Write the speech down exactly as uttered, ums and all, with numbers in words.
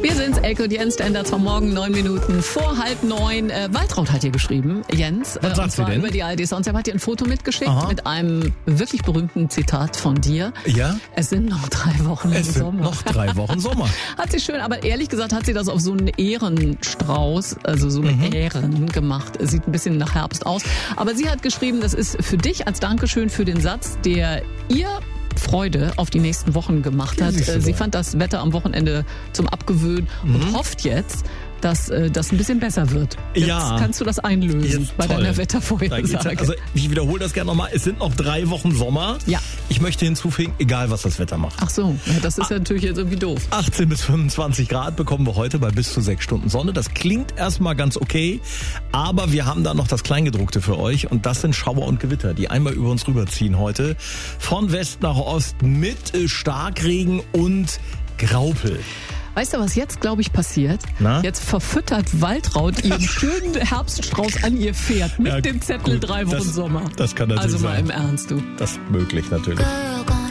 Wir sind's, Elke und Jens, Standards vom Morgen, neun Minuten vor halb neun. Äh, Waltraud hat hier geschrieben, Jens. Was äh, sagt und zwar sie denn? über die A R D Sounds. Er hat dir ein Foto mitgeschickt Aha. mit einem wirklich berühmten Zitat von dir. Ja? Es sind noch drei Wochen Es im sind Sommer. noch drei Wochen Sommer. Hat sie schön, aber ehrlich gesagt hat sie das auf so einen Ehrenstrauß, also so mit Mhm. Ähren gemacht. Sieht ein bisschen nach Herbst aus. Aber sie hat geschrieben, das ist für dich als Dankeschön für den Satz, der ihr Freude auf die nächsten Wochen gemacht hat. siehst du Sie mal. fand das Wetter am Wochenende zum Abgewöhnen und hofft jetzt, dass äh, das ein bisschen besser wird. Jetzt Ja. kannst du das einlösen Jetzt bei toll. deiner Da geht's Wettervorhersage. ja, also ich wiederhole das gerne nochmal. Es sind noch drei Wochen Sommer. Ja. Ich möchte hinzufügen, egal was das Wetter macht. Ach so, ja, das ist ja natürlich jetzt irgendwie doof. achtzehn bis fünfundzwanzig Grad bekommen wir heute bei bis zu sechs Stunden Sonne. Das klingt erstmal ganz okay, aber wir haben da noch das Kleingedruckte für euch und das sind Schauer und Gewitter, die einmal über uns rüberziehen heute. Von West nach Ost mit äh, Starkregen und Graupel. Weißt du, was jetzt, glaube ich, passiert? Na? Jetzt verfüttert Waltraud ihren schönen Herbststrauß an ihr Pferd mit Ja, dem Zettel gut, drei Wochen das- Sommer. das kann natürlich Also mal sein. im Ernst, du. Das ist möglich natürlich. Girl, gone